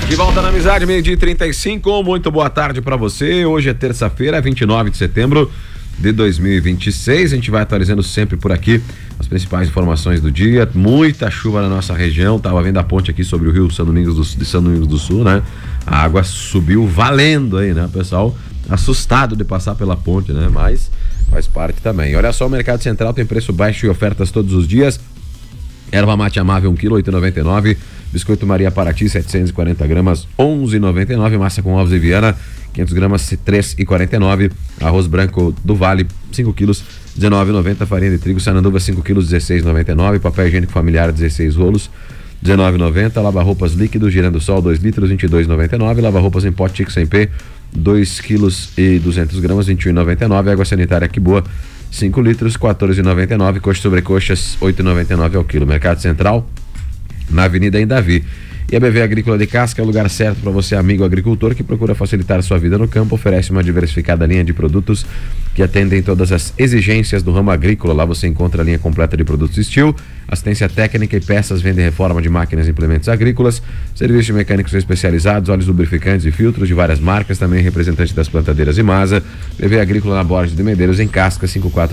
De volta na amizade, 12h35, muito boa tarde pra você. Hoje é terça-feira, 29 de setembro de 2026. A gente vai atualizando sempre por aqui as principais informações do dia. Muita chuva na nossa região. Tava vendo a ponte aqui sobre o rio São Domingos do Sul, né? A água subiu valendo aí, né? O pessoal assustado de passar pela ponte, né? Mas faz parte também. Olha só, o Mercado Central tem preço baixo e ofertas todos os dias. Erva mate amável 1 kg, 8,99. Biscoito Maria Paraty, 740 gramas, 11,99. Massa com ovos e Viana, 500 gramas, 3,49. Arroz branco do Vale, 5 quilos, 19,90. Farinha de trigo Sananduva, 5 quilos, 16,99. Papel higiênico familiar, 16 rolos, 19,90. Lava-roupas líquido Girando Sol, 2 litros, 22,99. Lava-roupas em pote Tico 100p, 2 quilos e 200 gramas, 21,99. Água sanitária Que Boa, 5 litros, 14,99. Coxa sobrecoxas, 8,99 ao quilo. Mercado Central, na Avenida em Davi. E a BV Agrícola de Casca é o lugar certo para você, amigo agricultor, que procura facilitar sua vida no campo. Oferece uma diversificada linha de produtos que atendem todas as exigências do ramo agrícola. Lá você encontra a linha completa de produtos Steel, assistência técnica e peças, vende reforma de máquinas e implementos agrícolas, serviços de mecânicos especializados, óleos lubrificantes e filtros de várias marcas, também representante das plantadeiras Imasa. BV Agrícola na Borges de Medeiros, em Casca,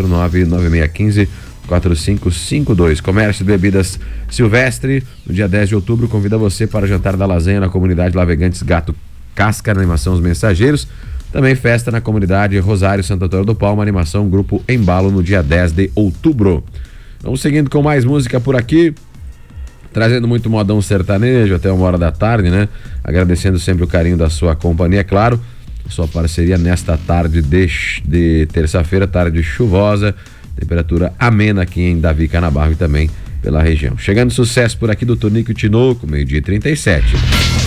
549-9615-4552. Comércio de Bebidas Silvestre, no dia 10 de outubro, convida você para o jantar da lasanha na comunidade Navegantes Gato Casca, na animação Os Mensageiros. Também festa na comunidade Rosário Santo Antônio do Palma, animação Grupo Embalo, no dia 10 de outubro. Vamos seguindo com mais música por aqui, trazendo muito modão sertanejo até 1h da tarde, né? Agradecendo sempre o carinho da sua companhia, é claro, sua parceria nesta tarde de terça-feira, tarde chuvosa, temperatura amena aqui em Davi, Canabarro e também pela região. Chegando sucesso por aqui do Tonico e Tinoco, 12h37.